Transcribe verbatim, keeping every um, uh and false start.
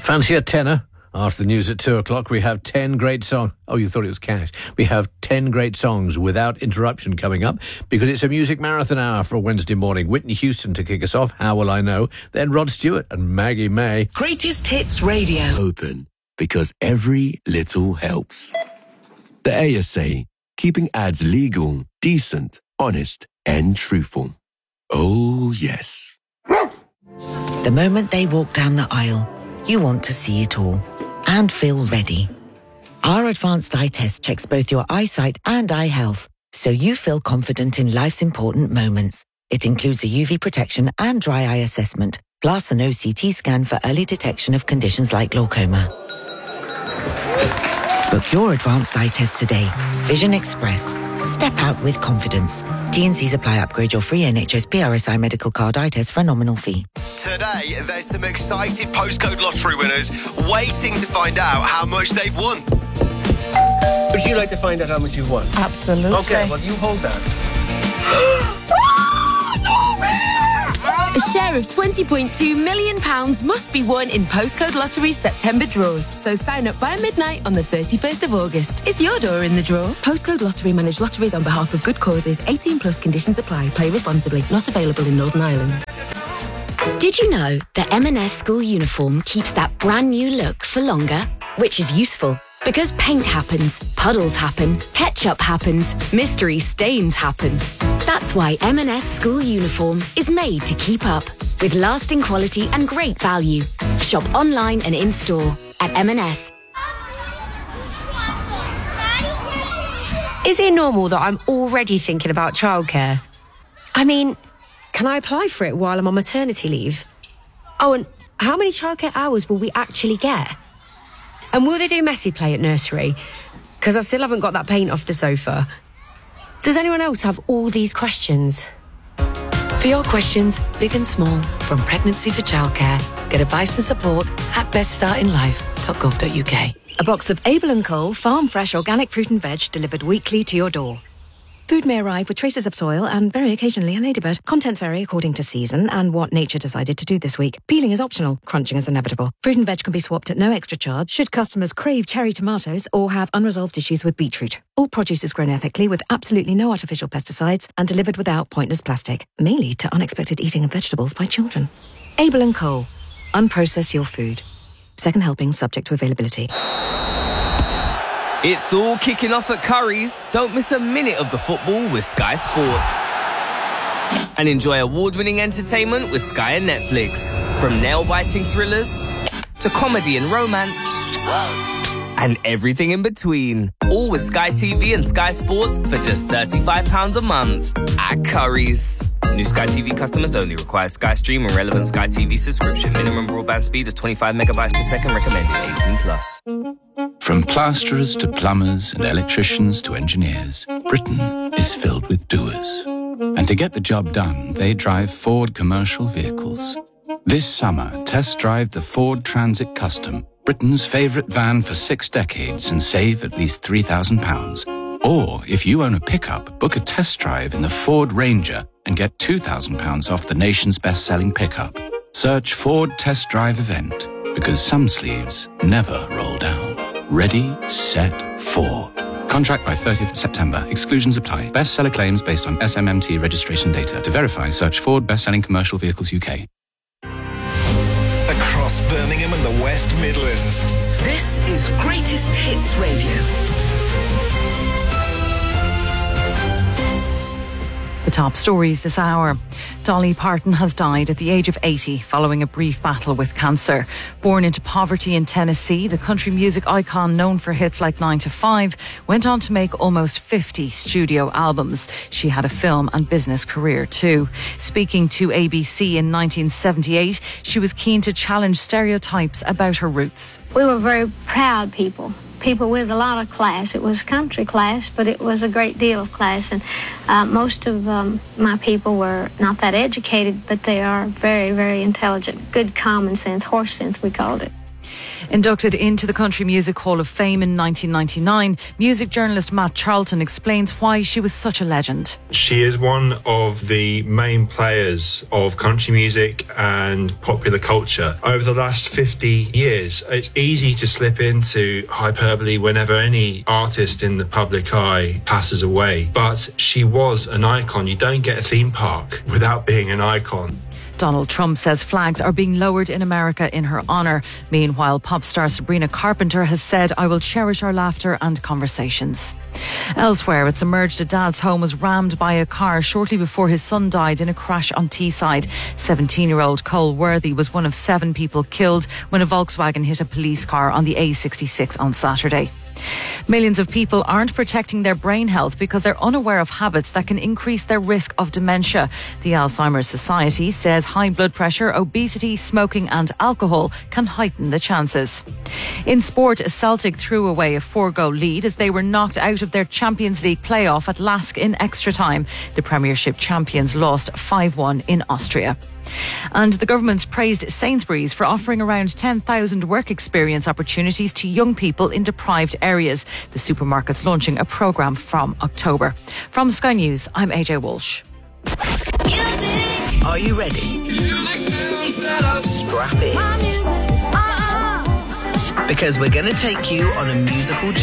Fancy a tenner? After the news at two o'clock, we have ten great songs. Oh, you thought it was cash. We have ten great songs without interruption coming up because it's a music marathon hour for a Wednesday morning. Whitney Houston to kick us off. How Will I Know? Then Rod Stewart and Maggie May. Greatest Hits Radio. Open, because every little helps. The A S A, keeping ads legal, decent, honest and truthful. Oh, yes. The moment they walk down the aisle, you want to see it all and feel ready. Our advanced eye test checks both your eyesight and eye health, so you feel confident in life's important moments. It includes a U V protection and dry eye assessment, plus an O C T scan for early detection of conditions like glaucoma. Book your advanced eye test today. Vision Express. Step out with confidence. T and Cs apply. Upgrade your free N H S P R S I medical card eye test for a nominal fee. Today, there's some excited postcode lottery winners waiting to find out how much they've won. Would you like to find out how much you've won? Absolutely. Okay, well, you hold that. A share of twenty point two million pounds must be won in Postcode Lottery's September draws. So sign up by midnight on the thirty-first of August. Is your door in the draw? Postcode Lottery manage lotteries on behalf of good causes. eighteen plus conditions apply. Play responsibly. Not available in Northern Ireland. Did you know the M and S school uniform keeps that brand new look for longer? Which is useful. Because paint happens, puddles happen, ketchup happens, mystery stains happen. That's why M and S school uniform is made to keep up, with lasting quality and great value. Shop online and in-store at M and S. Is it normal that I'm already thinking about childcare? I mean, can I apply for it while I'm on maternity leave? Oh, and how many childcare hours will we actually get? And will they do messy play at nursery? Because I still haven't got that paint off the sofa. Does anyone else have all these questions? For your questions, big and small, from pregnancy to childcare, get advice and support at best start in life dot gov dot U K. A box of Abel and Co. farm fresh organic fruit and veg delivered weekly to your door. Food may arrive with traces of soil and very occasionally a ladybird. Contents vary according to season and what nature decided to do this week. Peeling is optional, crunching is inevitable. Fruit and veg can be swapped at no extra charge should customers crave cherry tomatoes or have unresolved issues with beetroot. All produce is grown ethically with absolutely no artificial pesticides and delivered without pointless plastic, may lead to unexpected eating of vegetables by children. Abel and Co. Unprocess your food. Second helping subject to availability. It's all kicking off at Curry's. Don't miss a minute of the football with Sky Sports. And enjoy award-winning entertainment with Sky and Netflix. From nail-biting thrillers to comedy and romance and everything in between. All with Sky T V and Sky Sports for just thirty-five pounds a month at Curry's. New Sky T V customers only. Require Sky Stream and relevant Sky T V subscription. Minimum broadband speed of twenty-five megabytes per second. Recommended eighteen plus. From plasterers to plumbers and electricians to engineers, Britain is filled with doers. And to get the job done, they drive Ford commercial vehicles. This summer, test drive the Ford Transit Custom, Britain's favourite van for six decades, and save at least three thousand pounds. Or, if you own a pickup, book a test drive in the Ford Ranger and get two thousand pounds off the nation's best-selling pickup. Search Ford Test Drive Event, because some sleeves never roll down. Ready, set, Ford. Contract by thirtieth of September. Exclusions apply. Bestseller claims based on S M M T registration data. To verify, search Ford Best-Selling Commercial Vehicles U K. Across Birmingham and the West Midlands. This is Greatest Hits Radio. The top stories this hour. Dolly Parton has died at the age of eighty following a brief battle with cancer. Born into poverty in Tennessee, the country music icon known for hits like nine to five went on to make almost fifty studio albums. She had a film and business career too. Speaking to A B C in nineteen seventy-eight, she was keen to challenge stereotypes about her roots. We were very proud people. People with a lot of class. It was country class, but it was a great deal of class. And uh, most of um, my people were not that educated, but they are very, very intelligent. Good common sense, horse sense, we called it. Inducted into the Country Music Hall of Fame in nineteen ninety-nine, music journalist Matt Charlton explains why she was such a legend. She is one of the main players of country music and popular culture. Over the last fifty years, it's easy to slip into hyperbole whenever any artist in the public eye passes away. But she was an icon. You don't get a theme park without being an icon. Donald Trump says flags are being lowered in America in her honour. Meanwhile, pop star Sabrina Carpenter has said, "I will cherish our laughter and conversations." Elsewhere, it's emerged a dad's home was rammed by a car shortly before his son died in a crash on Teesside. seventeen-year-old Cole Worthy was one of seven people killed when a Volkswagen hit a police car on the A sixty-six on Saturday. Millions of people aren't protecting their brain health because they're unaware of habits that can increase their risk of dementia. The Alzheimer's Society says high blood pressure, obesity, smoking and alcohol can heighten the chances. In sport, Celtic threw away a four-goal lead as they were knocked out of their Champions League playoff at Lask in extra time. The Premiership champions lost five one in Austria. And the government's praised Sainsbury's for offering around ten thousand work experience opportunities to young people in deprived areas. The supermarket's launching a programme from October. From Sky News, I'm A J Walsh. Are you ready? Strap in. Because we're going to take you on a musical journey.